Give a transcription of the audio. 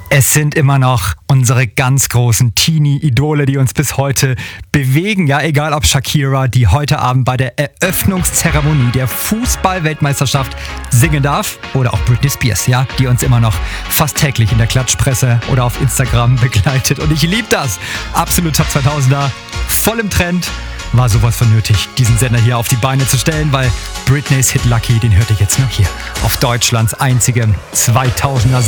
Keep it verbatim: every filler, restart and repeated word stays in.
Es sind immer noch unsere ganz großen Teenie-Idole, die uns bis heute bewegen. Ja, egal ob Shakira, die heute Abend bei der Eröffnungszeremonie der Fußball-Weltmeisterschaft singen darf, oder auch Britney Spears, ja, die uns immer noch fast täglich in der Klatschpresse oder auf Instagram begleitet. Und ich liebe das. Absolut Top zweitausender, voll im Trend. War sowas von nötig, diesen Sender hier auf die Beine zu stellen, weil Britneys Hit Lucky, den hört ihr jetzt nur hier auf Deutschlands einzigem zweitausender Sender.